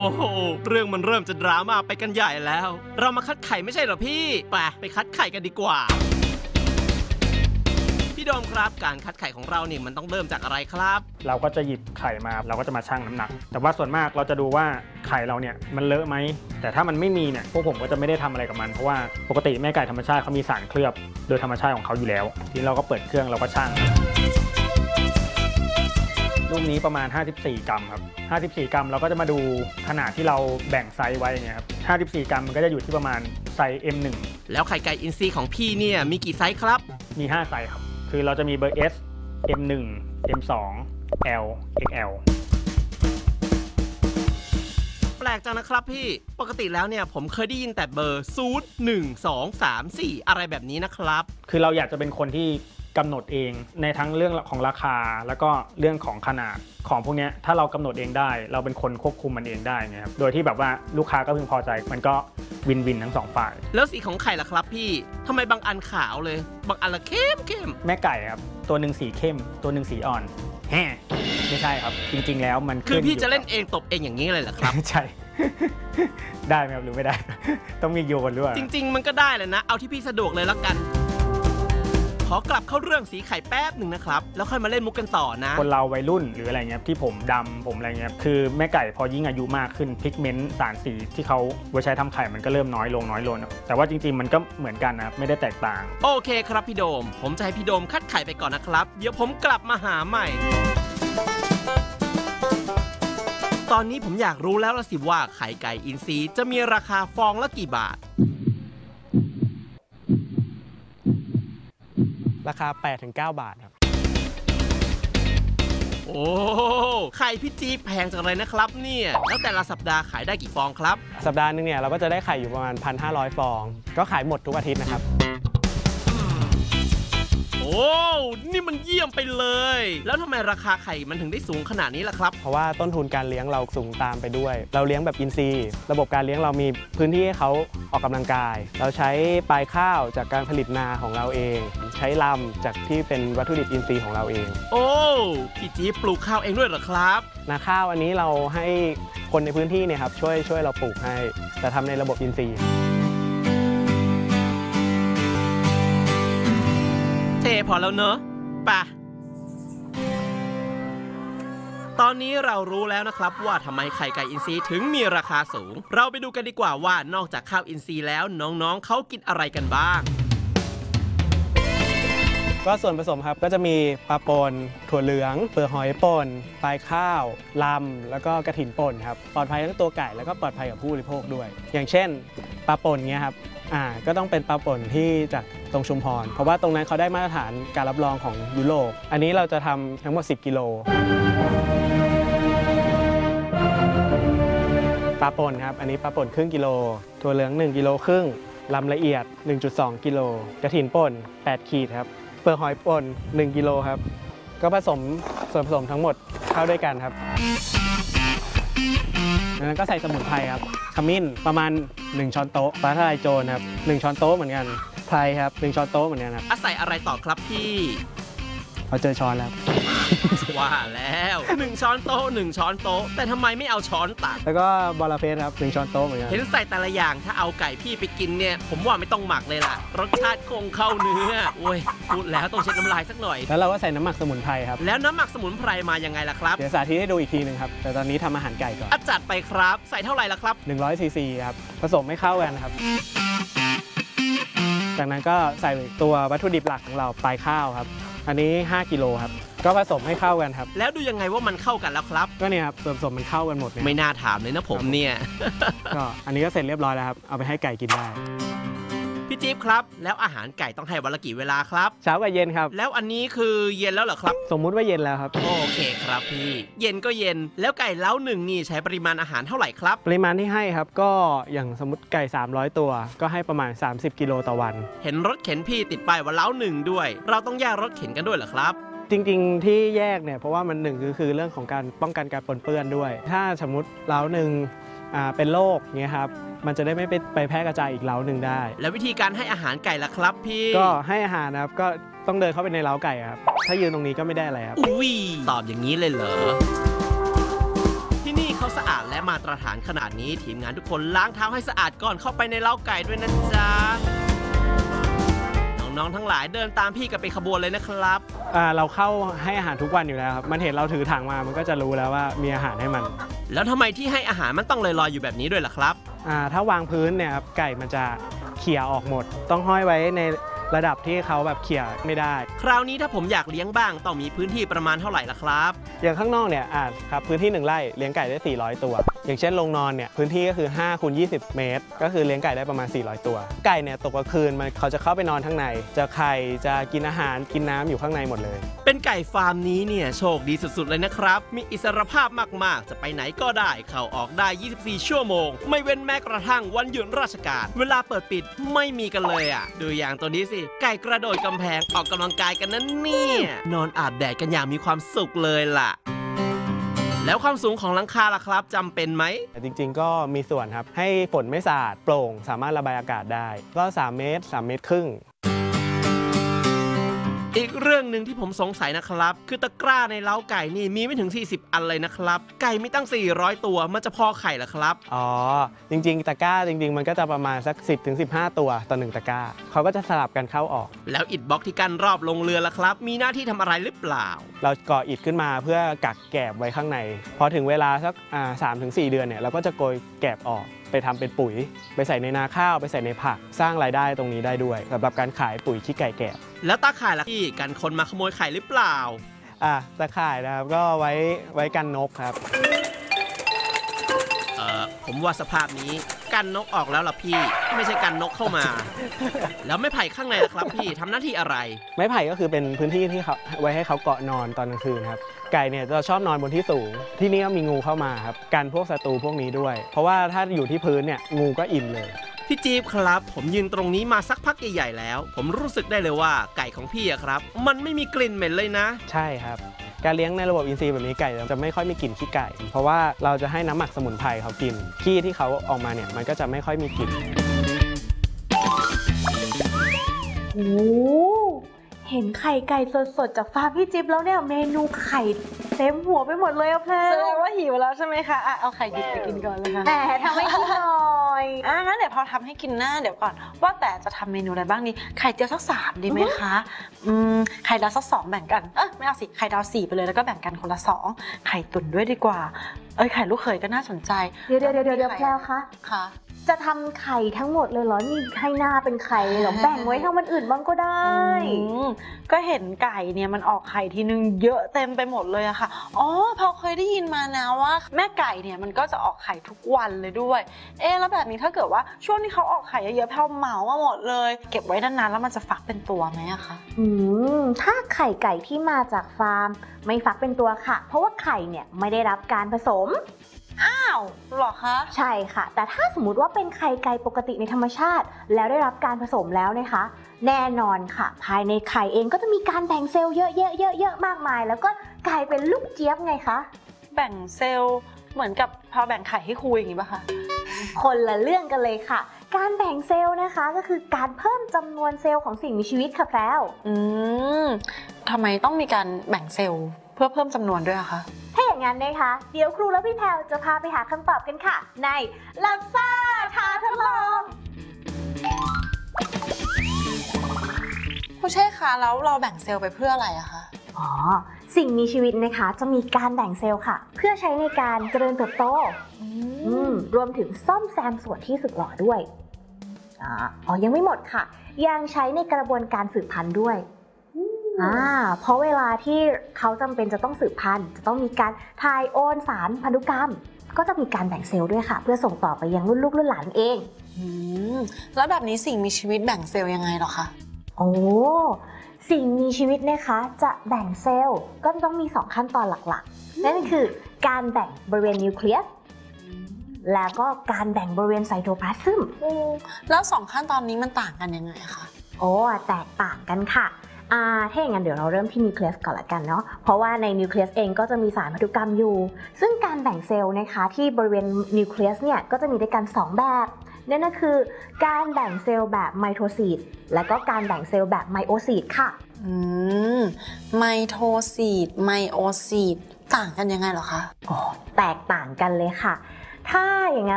โอ้โหเรื่องมันเริ่มจะดราม่าไปกันใหญ่แล้ว เรามาคัดไข่ไม่ใช่เหรอพี่ไปคัดไข่กันดีกว่าพี่โดมครับการคัดไข่ของเราเนี่ยมันต้องเริ่มจากอะไรครับเราก็จะหยิบไข่มาเราก็จะมาชั่งน้ำหนักแต่ว่าส่วนมากเราจะดูว่าไข่เราเนี่ยมันเลอะไหมแต่ถ้ามันไม่มีเนี่ยพวกผมก็จะไม่ได้ทำอะไรกับมันเพราะว่าปกติแม่ไก่ธรรมชาติเขามีสารเคลือบโดยธรรมชาติของเขาอยู่แล้วทีนี้เราก็เปิดเครื่องเราก็ชั่งลูกนี้ประมาณ54กรัมครับ54กรัมเราก็จะมาดูขนาดที่เราแบ่งไซส์ไว้อย่างเงี้ยครับ54กรัมมันก็จะอยู่ที่ประมาณไซส์ M1 แล้วไข่ไก่อินทรีของพี่เนี่ยมีกี่ไซส์ครับมี5ไซส์ครับคือเราจะมีเบอร์ S M1 M2 L XL แปลกจังนะครับพี่ปกติแล้วเนี่ยผมเคยได้ยินแต่เบอร์1 2 3 4อะไรแบบนี้นะครับคือเราอยากจะเป็นคนที่กำหนดเองในทั้งเรื่องของราคาแล้วก็เรื่องของขนาดของพวกนี้ถ้าเรากำหนดเองได้เราเป็นคนควบคุมมันเองได้นะครับ โดยที่แบบว่าลูกค้าก็พึงพอใจมันก็วินวินทั้งสองฝ่ายแล้วสีของไข่ล่ะครับพี่ทำไมบางอันขาวเลยบางอันละเข้มแม่ไก่ครับตัวหนึ่งสีเข้มตัวหนึ่งสีอ่อนแฮ่ไม่ใช่ครับจริงๆแล้วมันคือพี่จะเล่นเองตบเองอย่างนี้เลยเหรอครับใช่ได้ไหมครับหรือไม่ได้ต้องมีโยนด้วยจริงๆมันก็ได้แหละนะเอาที่พี่สะดวกเลยละกันขอกลับเข้าเรื่องสีไข่แป๊บหนึ่งนะครับแล้วค่อยมาเล่นมุกกันต่อนะคนเราวัยรุ่นหรืออะไรเงี้ยที่ผมดำผมอะไรเงี้ยคือแม่ไก่พอยิ่งอายุมากขึ้นพิกเมนต์สารสีที่เขาไว้ใช้ทำไข่มันก็เริ่มน้อยลงแต่ว่าจริงๆมันก็เหมือนกันนะไม่ได้แตกต่างโอเคครับพี่โดมผมจะให้พี่โดมคัดไข่ไปก่อนนะครับเดี๋ยวผมกลับมาหาใหม่ตอนนี้ผมอยากรู้แล้วละสิว่าไข่ไก่อินทรีจะมีราคาฟองละกี่บาทราคา 8-9 บาทครับโอ้ไข่พี่จี๊บแพงจังเลยนะครับเนี่ยแล้วแต่ละสัปดาห์ขายได้กี่ฟองครับสัปดาห์นึงเนี่ยเราก็จะได้ไข่อยู่ประมาณ 1,500 ฟองก็ขายหมดทุกอาทิตย์นะครับโอ้นี่มันเยี่ยมไปเลยแล้วทำไมราคาไข่มันถึงได้สูงขนาดนี้ล่ะครับเพราะว่าต้นทุนการเลี้ยงเราสูงตามไปด้วยเราเลี้ยงแบบอินทรีย์ระบบการเลี้ยงเรามีพื้นที่ให้เขาออกกำลังกายเราใช้ปลายข้าวจากการผลิตนาของเราเองใช้ลำจากที่เป็นวัตถุดิบอินทรีย์ของเราเองโอ้พี่จี๊บปลูกข้าวเองด้วยเหรอครับนาข้าวอันนี้เราให้คนในพื้นที่เนี่ยครับช่วยเราปลูกให้แต่ทำในระบบอินทรีย์เทพอแล้วเนอะป่ะตอนนี้เรารู้แล้วนะครับว่าทำไมไข่ไก่อินทรีถึงมีราคาสูงเราไปดูกันดีกว่าว่านอกจากข้าวอินทรีแล้วน้องๆเขากินอะไรกันบ้างก็ส่วนผสมครับก็จะมีปลาป่นถั่วเหลืองเปลือกหอยป่นปลายข้าวลำแล้วก็กระถินป่นครับปลอดภัยทั้งตัวไก่แล้วก็ปลอดภัยกับผู้บริโภคด้วยอย่างเช่นปลาป่นเงี้ยครับก็ต้องเป็นปลาป่นที่จากตรงชุมพรเพราะว่าตรงนั้นเขาได้มาตรฐานการรับรองของยุโรปอันนี้เราจะทำทั้งหมด10 กิโลปลาป่นครับอันนี้ปลาป่นครึ่งกิโลถั่วเหลือง1 กิโลครึ่งลำละเอียด 1.2 กิโลกระถินป่น8 ขีดครับเปลือกหอยป่น1 กิโลครับก็ผสมส่วนผสมทั้งหมดเข้าด้วยกันครับแล้วก็ใส่สมุนไพรครับขมิ้นประมาณ1 ช้อนโต๊ะฟ้าทลายโจรครับ1 ช้อนโต๊ะเหมือนกันไพรครับ1 ช้อนโต๊ะเหมือนกันครับใส่อะไรต่อครับพี่พอเจอช้อนแล้วว่าแล้ว1 ช้อนโต๊ะ1 ช้อนโต๊ะแต่ทำไมไม่เอาช้อนตักแล้วก็บอระเพ็ดครับ1 ช้อนโต๊ะเหมือนกันเห็นใส่แต่ละอย่างถ้าเอาไก่พี่ไปกินเนี่ยผมว่าไม่ต้องหมักเลยล่ะรสชาติคงเข้าเนื้อโอ้ยพูดแล้วต้องเช็ดน้ำลายสักหน่อยแล้วเราก็ใส่น้ำหมักสมุนไพรครับแล้วน้ำหมักสมุนไพรมายังไงล่ะครับเดี๋ยวสาธิตให้ดูอีกทีนึงครับแต่ตอนนี้ทำอาหารไก่ก่อนจัดไปครับใส่เท่าไหร่ล่ะครับ 100 ซีซีครับผสมให้เข้ากันครับจากนั้นก็ใส่ตัววัตถุดิบหลักของเราปลายข้าวครับอันนี้5 กิโลครับก็ผสมให้เข้ากันครับแล้วดูยังไงว่ามันเข้ากันแล้วครับก็เนี่ยครับส่วนผสมมันเข้ากันหมดไม่น่าถามเลยนะผมเนี่ยก็อันนี้ก็เสร็จเรียบร้อยแล้วครับเอาไปให้ไก่กินได้พี่จี๊บครับแล้วอาหารไก่ต้องให้วันละกี่เวลาครับเช้ากับเย็นครับแล้วอันนี้คือเย็นแล้วเหรอครับสมมุติว่าเย็นแล้วครับโอเคครับพี่เย็นก็เย็นแล้วไก่เล้าหนึ่งนี่ใช้ปริมาณอาหารเท่าไหร่ครับปริมาณที่ให้ครับก็อย่างสมมติไก่300 ตัวก็ให้ประมาณ30 กิโลต่อวันเห็นรถเข็นพี่ติดป้ายว่าเล้าหนึ่งด้วยเราต้องแยกรถเข็นกันด้วยเหรอครับจริงๆที่แยกเนี่ยเพราะว่ามันคือเรื่องของการป้องกันการปนเปื้อนด้วยถ้าสมมติเล้าหนึ่งเป็นโรคเงี้ยครับมันจะได้ไม่ไปแพร่กระจายอีกเล้าหนึ่งได้แล้ววิธีการให้อาหารไก่ล่ะครับพี่ก็ให้อาหารนะครับก็ต้องเดินเข้าไปในเล้าไก่ครับถ้ายืนตรงนี้ก็ไม่ได้อะไรครับอุ้ยตอบอย่างนี้เลยเหรอที่นี่เขาสะอาดแล้วมาตรฐานขนาดนี้ทีมงานทุกคนล้างเท้าให้สะอาดก่อนเข้าไปในเล้าไก่ด้วยนะจ๊ะน้องๆทั้งหลายเดินตามพี่กันเป็นขบวนเลยนะครับเราเข้าให้อาหารทุกวันอยู่แล้วครับมันเห็นเราถือถังมามันก็จะรู้แล้วว่ามีอาหารให้มันแล้วทำไมที่ให้อาหารมันต้องลอยๆอยู่แบบนี้ด้วยล่ะครับถ้าวางพื้นเนี่ยครับไก่มันจะเขี่ยออกหมดต้องห้อยไว้ในระดับที่เขาแบบเขี่ยไม่ได้คราวนี้ถ้าผมอยากเลี้ยงบ้างต้องมีพื้นที่ประมาณเท่าไหร่ล่ะครับอย่างข้างนอกเนี่ยครับพื้นที่1 ไร่เลี้ยงไก่ได้400ตัวอย่างเช่นโรงนอนเนี่ยพื้นที่ก็คือ5 × 20 เมตรก็คือเลี้ยงไก่ได้ประมาณ400ตัวไก่เนี่ยตกกลางคืนเขาจะเข้าไปนอนข้างในจะไข่จะกินอาหารกินน้ำอยู่ข้างในหมดเลยเป็นไก่ฟาร์มนี้เนี่ยโชคดีสุดๆเลยนะครับมีอิสรภาพมากๆจะไปไหนก็ได้เข้าออกได้24ชั่วโมงไม่เว้นแม้กระทั่งวันหยุดราชการเวลาเปิดปิดไม่มีกันเลยดูอย่างตัวนี้สิไก่กระโดดกำแพงออกกำลังกายกันนั่นเนี่ยนอนอาบแดดกันอย่างมีความสุขเลยล่ะแล้วความสูงของหลังคาล่ะครับจำเป็นไหมจริงๆก็มีส่วนครับให้ฝนไม่สาดโปร่งสามารถระบายอากาศได้ก็3 เมตร 3 เมตรครึ่งอีกเรื่องหนึ่งที่ผมสงสัยนะครับคือตะกร้าในเล้าไก่นี่มีไม่ถึง40อันเลยนะครับไก่มีตั้ง400ตัวมันจะพอไข่เหรอครับจริงๆตะกร้าจริงๆมันก็จะประมาณสัก10 ถึง 15ตัวต่อ1ตะกร้าเขาก็จะสลับกันเข้าออกแล้วอิฐบล็อกที่กั้นรอบลงเรือล่ะครับมีหน้าที่ทำอะไรหรือเปล่าเราก่ออิฐขึ้นมาเพื่อกักแกบไว้ข้างในพอถึงเวลาสัก3-4 เดือนเนี่ยเราก็จะโกยแกบออกไปทำเป็นปุ๋ยไปใส่ในนาข้าวไปใส่ในผักสร้างรายได้ตรงนี้ได้ด้วยสำหรับการขายปุ๋ยขี้ไก่แกบแล้วตาข่ายล่ะพี่กันคนมาขโมยไข่หรือเปล่าตาข่ายนะครับก็ไว้กันนกครับผมว่าสภาพนี้กันนกออกแล้วล่ะพี่ไม่ใช่กันนกเข้ามาแล้วไม้ไผ่ข้างในล่ะครับพี่ทำหน้าที่อะไรไม้ไผ่ก็คือเป็นพื้นที่ที่เขาไว้ให้เขาเกาะนอนตอนกลางคืนครับไก่เนี่ยจะชอบนอนบนที่สูงที่นี่ก็มีงูเข้ามาครับกันพวกศัตรูพวกนี้ด้วยเพราะว่าถ้าอยู่ที่พื้นเนี่ยงูก็อิ่มเลยพี่จี๊บครับผมยืนตรงนี้มาสักพักใหญ่ๆแล้วผมรู้สึกได้เลยว่าไก่ของพี่ครับมันไม่มีกลิ่นเหม็นเลยนะใช่ครับการเลี้ยงในระบบอินทรีย์แบบนี้ไก่จะไม่ค่อยมีกลิ่นขี้ไก่เพราะว่าเราจะให้น้ำหมักสมุนไพรเขากินขี้ที่เขาออกมาเนี่ยมันก็จะไม่ค่อยมีกลิ่นโอ้เห็นไข่ไก่สดๆจากฟาร์มพี่จิ๊บแล้วเนี่ยเมนูไข่เต็มหัวไปหมดเลยเพลแสดงว่าหิวแล้วใช่ไหมคะเอาไข่ดิบไปกินก่อนเลยค่ะแต่ทำให้กินหน่อยงั้นเดี๋ยวพอทำให้กินหน้าเดี๋ยวก่อนว่าแต่จะทำเมนูอะไรบ้างนี่ไข่เจียวสัก3ดีไหมคะไข่ดาวสัก2แบ่งกันไม่เอาสิไข่ดาว4ไปเลยแล้วก็แบ่งกันคนละ2ไข่ตุ๋นด้วยดีกว่าไข่ลูกเขยก็น่าสนใจเดี๋ยวแพรคะจะทำไข่ทั้งหมดเลยเหรอนี่ให้หน้าเป็นไข่เหรอแบ่งไว้ทำมันอื่นบ้างก็ได้ก็เห็นไก่เนี่ยมันออกไข่ทีนึงเยอะเต็มไปหมดเลยอะค่ะพอเคยได้ยินมานะว่าแม่ไก่เนี่ยมันก็จะออกไข่ทุกวันเลยด้วยแล้วแบบนี้ถ้าเกิดว่าช่วงที่เขาออกไข่เยอะๆแพรเหมามาหมดเลยเก็บไว้นานๆแล้วมันจะฟักเป็นตัวไหมอะคะถ้าไข่ไก่ที่มาจากฟาร์มไม่ฟักเป็นตัวค่ะเพราะว่าไข่เนี่ยไม่ได้รับการผสมหรอคะใช่ค่ะแต่ถ้าสมมุติว่าเป็นไข่ไก่ปกติในธรรมชาติแล้วได้รับการผสมแล้วนะคะแน่นอนค่ะภายในไข่เองก็จะมีการแบ่งเซลล์เยอะๆมากมายแล้วก็กลายเป็นลูกเจี๊ยบไงคะแบ่งเซลล์เหมือนกับพอแบ่งไข่ให้คุยอย่างนี้ป่ะคะคนละเรื่องกันเลยค่ะการแบ่งเซลล์นะคะก็คือการเพิ่มจำนวนเซลล์ของสิ่งมีชีวิตค่ะแพรวทำไมต้องมีการแบ่งเซลล์เพื่อเพิ่มจำนวนด้วยอะคะถ้าอย่างนั้นนะคะเดี๋ยวครูและพี่แพรวจะพาไปหาคำตอบกันค่ะในลับซ่าท้าทดลองครูเช่คะแล้วเราแบ่งเซลล์ไปเพื่ออะไรอะคะสิ่งมีชีวิตนะคะจะมีการแบ่งเซลล์ค่ะเพื่อใช้ในการเจริญเติบโตรวมถึงซ่อมแซมส่วนที่สึกหรอด้วยยังไม่หมดค่ะยังใช้ในกระบวนการสืบพันธุ์ด้วยเพราะเวลาที่เขาจำเป็นจะต้องสืบพันธุ์จะต้องมีการถ่ายโอนสารพันธุกรรมก็จะมีการแบ่งเซลล์ด้วยค่ะเพื่อส่งต่อไปยังรุ่นลูกรุ่นหลานเองแล้วแบบนี้สิ่งมีชีวิตแบ่งเซลล์ยังไงหรอคะสิ่งมีชีวิตนะคะจะแบ่งเซลล์ก็ต้องมี2ขั้นตอนหลักๆนั่นคือการแบ่งบริเวณนิวเคลียสแล้วก็การแบ่งบริเวณไซโตพลาซึมแล้ว2ขั้นตอนนี้มันต่างกันยังไงคะแตกต่างกันค่ะถ้าอย่างนั้นเดี๋ยวเราเริ่มที่นิวเคลียสก่อนละกันเนาะเพราะว่าในนิวเคลียสเองก็จะมีสารพันธุกรรมอยู่ซึ่งการแบ่งเซลล์นะคะที่บริเวณนิวเคลียสเนี่ยก็จะมีด้วยกัน2แบบนั่นก็คือการแบ่งเซลล์แบบไมโทซิสและก็การแบ่งเซลล์แบบไมโอซิสค่ะไมโทซิสไมโอซิสต่างกันยังไงเหรอคะแตกต่างกันเลยค่ะถ้าอย่างนั้น